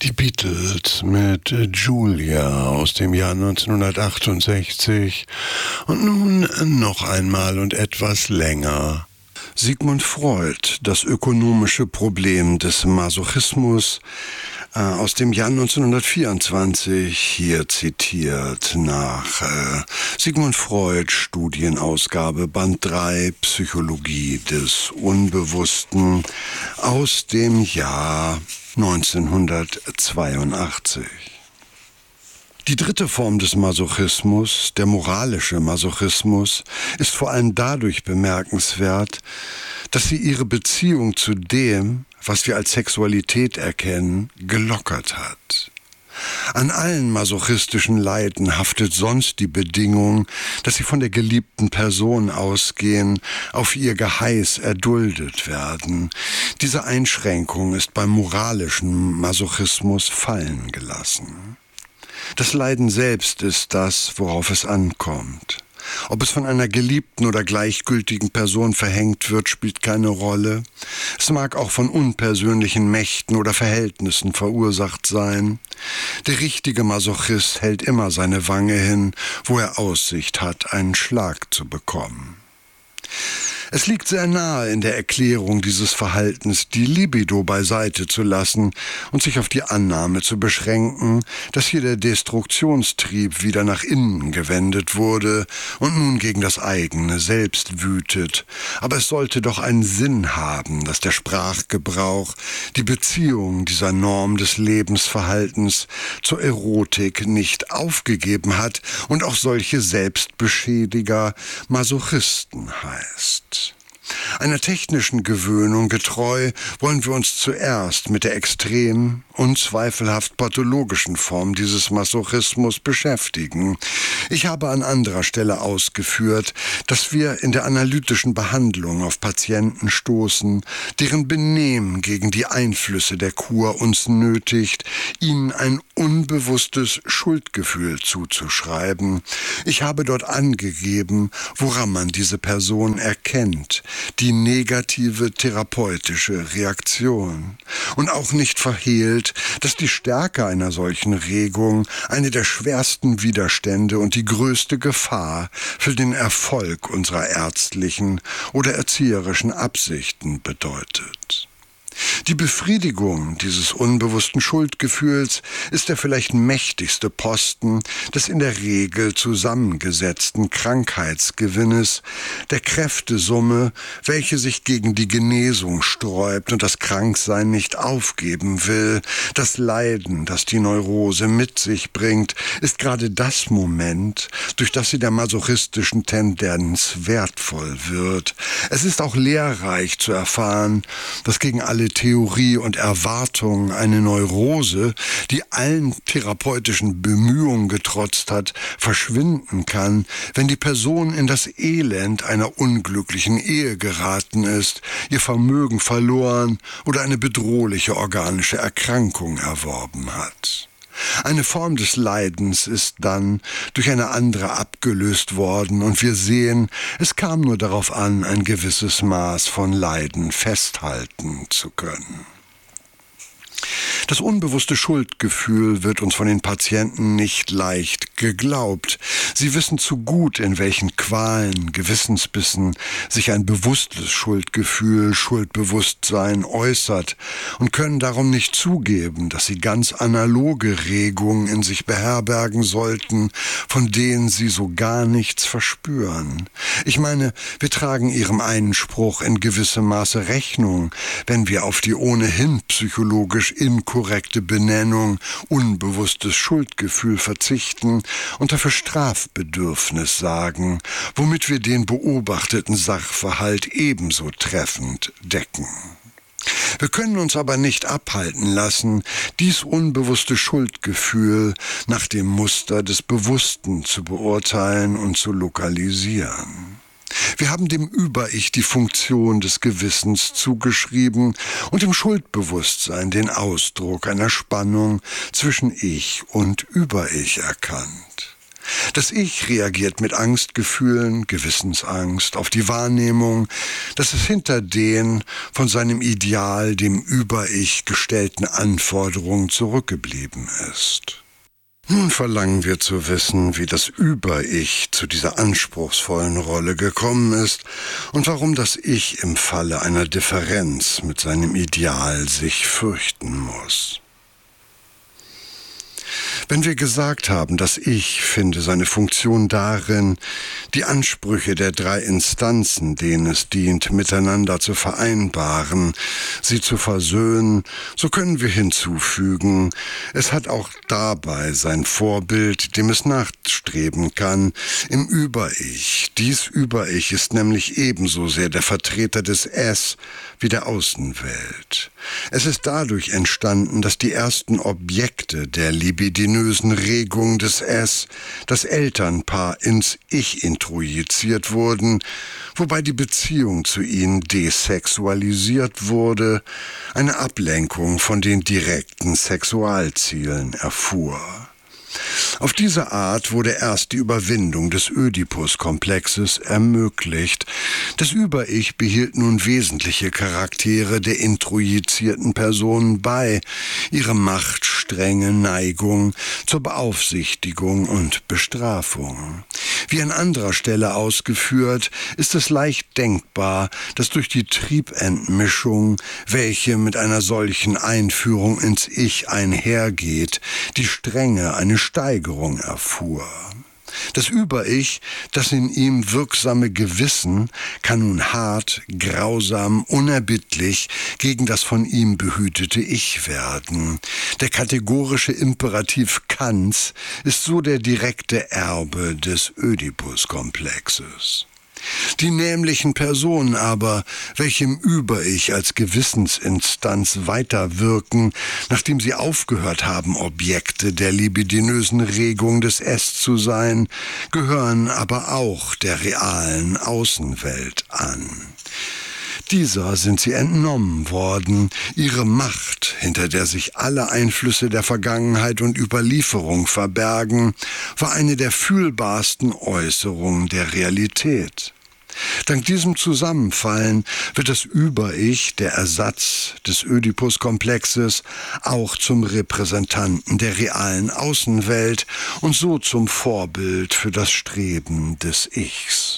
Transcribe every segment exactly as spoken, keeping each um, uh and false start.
Die Beatles mit Julia aus dem Jahr neunzehnhundertachtundsechzig und nun noch einmal und etwas länger. Sigmund Freud, das ökonomische Problem des Masochismus, äh, aus dem Jahr neunzehnhundertvierundzwanzig, hier zitiert nach äh, Sigmund Freud, Studienausgabe, Band drei, Psychologie des Unbewussten, aus dem Jahr neunzehnhundertzweiundachtzig. Die dritte Form des Masochismus, der moralische Masochismus, ist vor allem dadurch bemerkenswert, dass sie ihre Beziehung zu dem, was wir als Sexualität erkennen, gelockert hat. An allen masochistischen Leiden haftet sonst die Bedingung, dass sie von der geliebten Person ausgehen, auf ihr Geheiß erduldet werden. Diese Einschränkung ist beim moralischen Masochismus fallen gelassen. Das Leiden selbst ist das, worauf es ankommt. Ob es von einer geliebten oder gleichgültigen Person verhängt wird, spielt keine Rolle. Es mag auch von unpersönlichen Mächten oder Verhältnissen verursacht sein. Der richtige Masochist hält immer seine Wange hin, wo er Aussicht hat, einen Schlag zu bekommen. Es liegt sehr nahe in der Erklärung dieses Verhaltens, die Libido beiseite zu lassen und sich auf die Annahme zu beschränken, dass hier der Destruktionstrieb wieder nach innen gewendet wurde und nun gegen das eigene Selbst wütet. Aber es sollte doch einen Sinn haben, dass der Sprachgebrauch die Beziehung dieser Norm des Lebensverhaltens zur Erotik nicht aufgegeben hat und auch solche Selbstbeschädiger Masochisten heißt. Einer technischen Gewöhnung getreu wollen wir uns zuerst mit der extrem, unzweifelhaft pathologischen Form dieses Masochismus beschäftigen. Ich habe an anderer Stelle ausgeführt, dass wir in der analytischen Behandlung auf Patienten stoßen, deren Benehmen gegen die Einflüsse der Kur uns nötigt, ihnen ein unbewusstes Schuldgefühl zuzuschreiben. Ich habe dort angegeben, woran man diese Person erkennt, die negative therapeutische Reaktion. Und auch nicht verhehlt, dass die Stärke einer solchen Regung eine der schwersten Widerstände und die größte Gefahr für den Erfolg unserer ärztlichen oder erzieherischen Absichten bedeutet. Die Befriedigung dieses unbewussten Schuldgefühls ist der vielleicht mächtigste Posten des in der Regel zusammengesetzten Krankheitsgewinnes, der Kräftesumme, welche sich gegen die Genesung sträubt und das Kranksein nicht aufgeben will. Das Leiden, das die Neurose mit sich bringt, ist gerade das Moment, durch das sie der masochistischen Tendenz wertvoll wird. Es ist auch lehrreich zu erfahren, dass gegen alle Theorie und Erwartung eine Neurose, die allen therapeutischen Bemühungen getrotzt hat, verschwinden kann, wenn die Person in das Elend einer unglücklichen Ehe geraten ist, ihr Vermögen verloren oder eine bedrohliche organische Erkrankung erworben hat. Eine Form des Leidens ist dann durch eine andere abgelöst worden und wir sehen, es kam nur darauf an, ein gewisses Maß von Leiden festhalten zu können. Das unbewusste Schuldgefühl wird uns von den Patienten nicht leicht geglaubt. Sie wissen zu gut, in welchen Qualen, Gewissensbissen sich ein bewusstes Schuldgefühl, Schuldbewusstsein äußert und können darum nicht zugeben, dass sie ganz analoge Regungen in sich beherbergen sollten, von denen sie so gar nichts verspüren. Ich meine, wir tragen ihrem Einspruch in gewissem Maße Rechnung, wenn wir auf die ohnehin psychologisch inkorrekte Benennung unbewusstes Schuldgefühl verzichten und dafür Strafbedürfnis sagen, womit wir den beobachteten Sachverhalt ebenso treffend decken. Wir können uns aber nicht abhalten lassen, dies unbewusste Schuldgefühl nach dem Muster des Bewussten zu beurteilen und zu lokalisieren. Wir haben dem Über-Ich die Funktion des Gewissens zugeschrieben und dem Schuldbewusstsein den Ausdruck einer Spannung zwischen Ich und Über-Ich erkannt. Das Ich reagiert mit Angstgefühlen, Gewissensangst, auf die Wahrnehmung, dass es hinter den von seinem Ideal, dem Über-Ich gestellten Anforderungen zurückgeblieben ist. Nun verlangen wir zu wissen, wie das Über-Ich zu dieser anspruchsvollen Rolle gekommen ist und warum das Ich im Falle einer Differenz mit seinem Ideal sich fürchten muss. Wenn wir gesagt haben, das Ich finde seine Funktion darin, die Ansprüche der drei Instanzen, denen es dient, miteinander zu vereinbaren, sie zu versöhnen, so können wir hinzufügen, es hat auch dabei sein Vorbild, dem es nachstreben kann, im Über-Ich. Dies Über-Ich ist nämlich ebenso sehr der Vertreter des Es wie der Außenwelt. Es ist dadurch entstanden, dass die ersten Objekte der libidinösen Regung des Es, das Elternpaar, ins Ich introjiziert wurden, wobei die Beziehung zu ihnen desexualisiert wurde, eine Ablenkung von den direkten Sexualzielen erfuhr. Auf diese Art wurde erst die Überwindung des Ödipus-Komplexes ermöglicht. Das Über-Ich behielt nun wesentliche Charaktere der introjizierten Personen bei, ihre Macht, strenge Neigung zur Beaufsichtigung und Bestrafung. Wie an anderer Stelle ausgeführt, ist es leicht denkbar, dass durch die Triebentmischung, welche mit einer solchen Einführung ins Ich einhergeht, die Strenge eine Steigerung erfuhr. Das Über-Ich, das in ihm wirksame Gewissen, kann nun hart, grausam, unerbittlich gegen das von ihm behütete Ich werden. Der kategorische Imperativ Kants ist so der direkte Erbe des Ödipus-Komplexes. Die nämlichen Personen aber, welche im Über-Ich als Gewissensinstanz weiterwirken, nachdem sie aufgehört haben, Objekte der libidinösen Regung des Es zu sein, gehören aber auch der realen Außenwelt an. Dieser sind sie entnommen worden, ihre Macht, hinter der sich alle Einflüsse der Vergangenheit und Überlieferung verbergen, war eine der fühlbarsten Äußerungen der Realität. Dank diesem Zusammenfallen wird das Über-Ich, der Ersatz des Ödipus-Komplexes, auch zum Repräsentanten der realen Außenwelt und so zum Vorbild für das Streben des Ichs.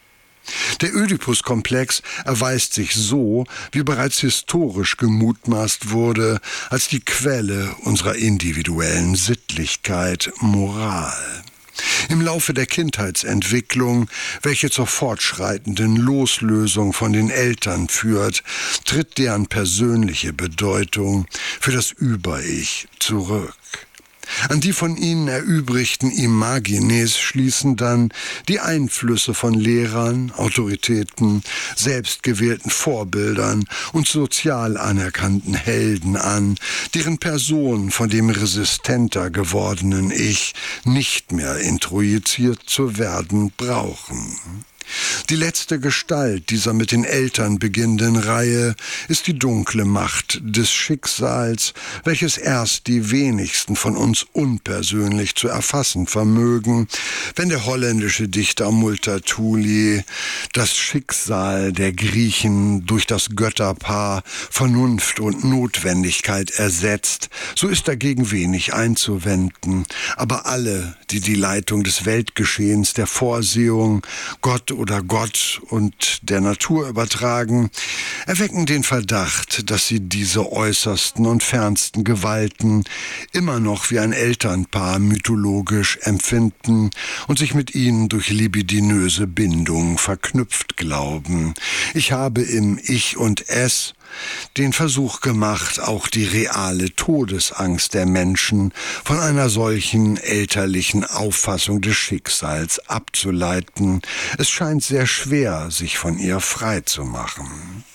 Der Ödipus-Komplex erweist sich so, wie bereits historisch gemutmaßt wurde, als die Quelle unserer individuellen Sittlichkeit, Moral. Im Laufe der Kindheitsentwicklung, welche zur fortschreitenden Loslösung von den Eltern führt, tritt deren persönliche Bedeutung für das Über-Ich zurück. An die von ihnen erübrigten Imagines schließen dann die Einflüsse von Lehrern, Autoritäten, selbstgewählten Vorbildern und sozial anerkannten Helden an, deren Personen von dem resistenter gewordenen Ich nicht mehr introjiziert zu werden brauchen. Die letzte Gestalt dieser mit den Eltern beginnenden Reihe ist die dunkle Macht des Schicksals, welches erst die wenigsten von uns unpersönlich zu erfassen vermögen, wenn der holländische Dichter Multatuli das Schicksal der Griechen durch das Götterpaar Vernunft und Notwendigkeit ersetzt, so ist dagegen wenig einzuwenden. Aber alle, die die Leitung des Weltgeschehens der Vorsehung, Gott oder Gott und der Natur übertragen, erwecken den Verdacht, dass sie diese äußersten und fernsten Gewalten immer noch wie ein Elternpaar mythologisch empfinden und sich mit ihnen durch libidinöse Bindung verknüpft glauben. Ich habe im Ich und Es den Versuch gemacht, auch die reale Todesangst der Menschen von einer solchen elterlichen Auffassung des Schicksals abzuleiten. Es scheint sehr schwer, sich von ihr frei zu machen.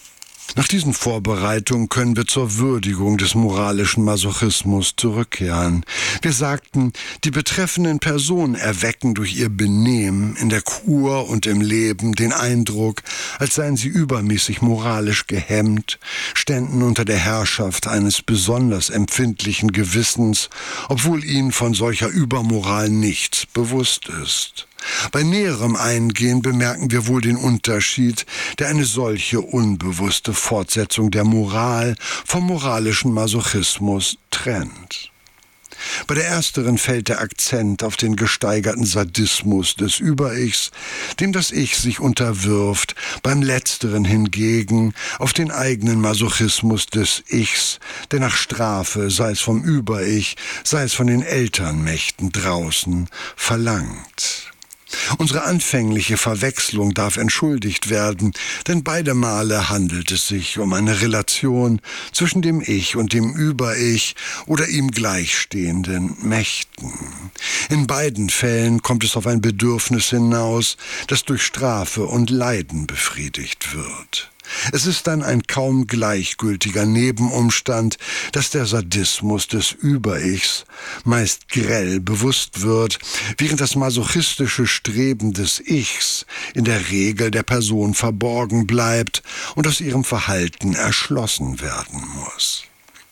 Nach diesen Vorbereitungen können wir zur Würdigung des moralischen Masochismus zurückkehren. Wir sagten, die betreffenden Personen erwecken durch ihr Benehmen in der Kur und im Leben den Eindruck, als seien sie übermäßig moralisch gehemmt, ständen unter der Herrschaft eines besonders empfindlichen Gewissens, obwohl ihnen von solcher Übermoral nichts bewusst ist. Bei näherem Eingehen bemerken wir wohl den Unterschied, der eine solche unbewusste Fortsetzung der Moral vom moralischen Masochismus trennt. Bei der ersteren fällt der Akzent auf den gesteigerten Sadismus des Über-Ichs, dem das Ich sich unterwirft, beim letzteren hingegen auf den eigenen Masochismus des Ichs, der nach Strafe, sei es vom Über-Ich, sei es von den Elternmächten draußen, verlangt. Unsere anfängliche Verwechslung darf entschuldigt werden, denn beide Male handelt es sich um eine Relation zwischen dem Ich und dem Über-Ich oder ihm gleichstehenden Mächten. In beiden Fällen kommt es auf ein Bedürfnis hinaus, das durch Strafe und Leiden befriedigt wird. Es ist dann ein kaum gleichgültiger Nebenumstand, dass der Sadismus des Über-Ichs meist grell bewusst wird, während das masochistische Streben des Ichs in der Regel der Person verborgen bleibt und aus ihrem Verhalten erschlossen werden muss.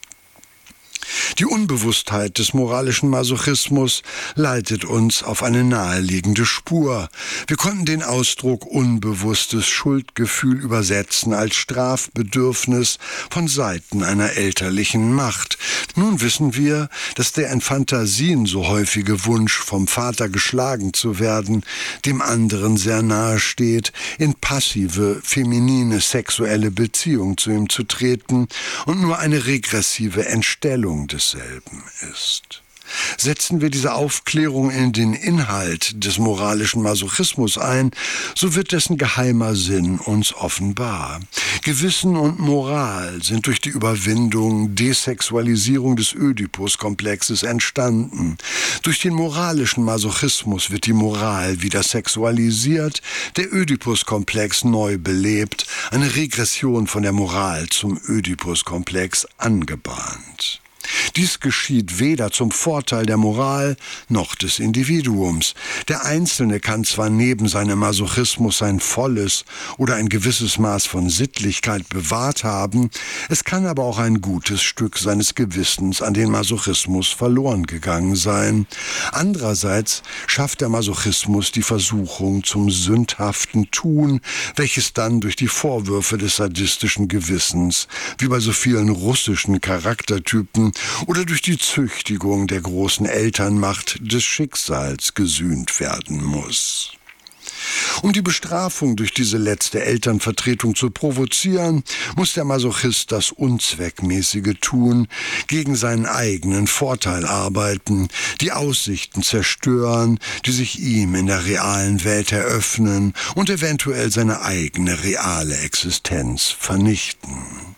Die Unbewusstheit des moralischen Masochismus leitet uns auf eine naheliegende Spur. Wir konnten den Ausdruck unbewusstes Schuldgefühl übersetzen als Strafbedürfnis von Seiten einer elterlichen Macht. Nun wissen wir, dass der in Fantasien so häufige Wunsch, vom Vater geschlagen zu werden, dem anderen sehr nahe steht, in passive, feminine, sexuelle Beziehung zu ihm zu treten und nur eine regressive Entstellung desselben ist. Setzen wir diese Aufklärung in den Inhalt des moralischen Masochismus ein, so wird dessen geheimer Sinn uns offenbar. Gewissen und Moral sind durch die Überwindung, Desexualisierung des Ödipus-Komplexes entstanden. Durch den moralischen Masochismus wird die Moral wieder sexualisiert, der Ödipus-Komplex neu belebt, eine Regression von der Moral zum Ödipus-Komplex angebahnt. Dies geschieht weder zum Vorteil der Moral noch des Individuums. Der Einzelne kann zwar neben seinem Masochismus sein volles oder ein gewisses Maß von Sittlichkeit bewahrt haben, es kann aber auch ein gutes Stück seines Gewissens an den Masochismus verloren gegangen sein. Andererseits schafft der Masochismus die Versuchung zum sündhaften Tun, welches dann durch die Vorwürfe des sadistischen Gewissens, wie bei so vielen russischen Charaktertypen, oder durch die Züchtigung der großen Elternmacht des Schicksals gesühnt werden muss. Um die Bestrafung durch diese letzte Elternvertretung zu provozieren, muss der Masochist das Unzweckmäßige tun, gegen seinen eigenen Vorteil arbeiten, die Aussichten zerstören, die sich ihm in der realen Welt eröffnen und eventuell seine eigene reale Existenz vernichten.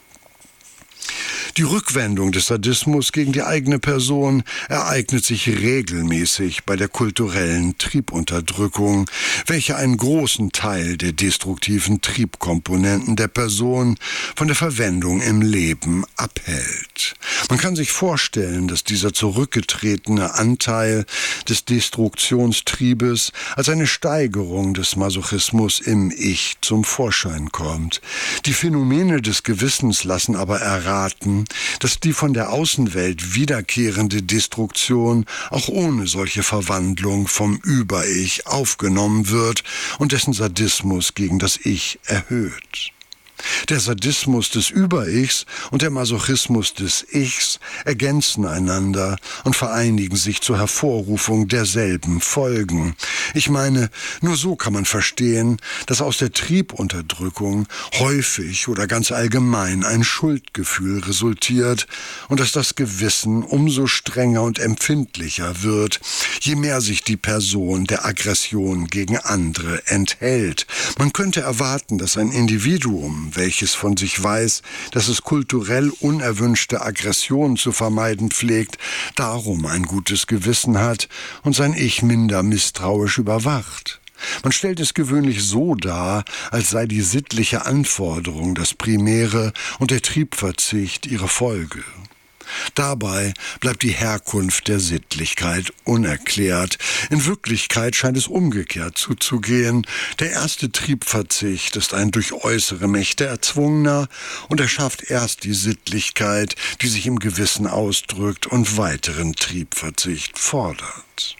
Die Rückwendung des Sadismus gegen die eigene Person ereignet sich regelmäßig bei der kulturellen Triebunterdrückung, welche einen großen Teil der destruktiven Triebkomponenten der Person von der Verwendung im Leben abhält. Man kann sich vorstellen, dass dieser zurückgetretene Anteil des Destruktionstriebes als eine Steigerung des Masochismus im Ich zum Vorschein kommt. Die Phänomene des Gewissens lassen aber erraten, dass die von der Außenwelt wiederkehrende Destruktion auch ohne solche Verwandlung vom Über-Ich aufgenommen wird und dessen Sadismus gegen das Ich erhöht. Der Sadismus des Über-Ichs und der Masochismus des Ichs ergänzen einander und vereinigen sich zur Hervorrufung derselben Folgen. Ich meine, nur so kann man verstehen, dass aus der Triebunterdrückung häufig oder ganz allgemein ein Schuldgefühl resultiert und dass das Gewissen umso strenger und empfindlicher wird, je mehr sich die Person der Aggression gegen andere enthält. Man könnte erwarten, dass ein Individuum, welches von sich weiß, dass es kulturell unerwünschte Aggressionen zu vermeiden pflegt, darum ein gutes Gewissen hat und sein Ich minder misstrauisch überwacht. Man stellt es gewöhnlich so dar, als sei die sittliche Anforderung das Primäre und der Triebverzicht ihre Folge. Dabei bleibt die Herkunft der Sittlichkeit unerklärt. In Wirklichkeit scheint es umgekehrt zuzugehen. Der erste Triebverzicht ist ein durch äußere Mächte erzwungener und er schafft erst die Sittlichkeit, die sich im Gewissen ausdrückt und weiteren Triebverzicht fordert.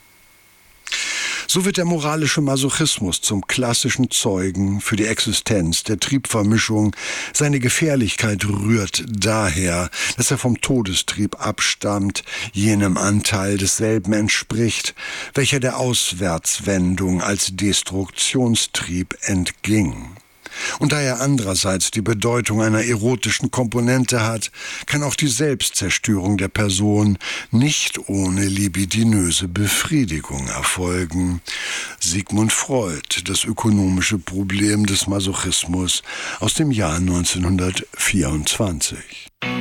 So wird der moralische Masochismus zum klassischen Zeugen für die Existenz der Triebvermischung. Seine Gefährlichkeit rührt daher, dass er vom Todestrieb abstammt, jenem Anteil desselben entspricht, welcher der Auswärtswendung als Destruktionstrieb entging. Und da er andererseits die Bedeutung einer erotischen Komponente hat, kann auch die Selbstzerstörung der Person nicht ohne libidinöse Befriedigung erfolgen. Sigmund Freud, das ökonomische Problem des Masochismus aus dem Jahr neunzehnhundertvierundzwanzig.